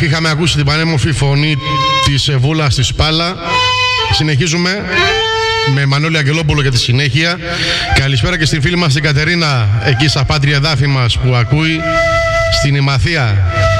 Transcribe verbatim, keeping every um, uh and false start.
είχαμε ακούσει την πανέμορφη φωνή της Βούλας της Πάλα. Συνεχίζουμε με Μανώλη Αγγελόπουλο για τη συνέχεια. Καλησπέρα και στην φίλη μας την Κατερίνα, εκεί στα πάτρια εδάφη μας που ακούει, στην Ημαθία.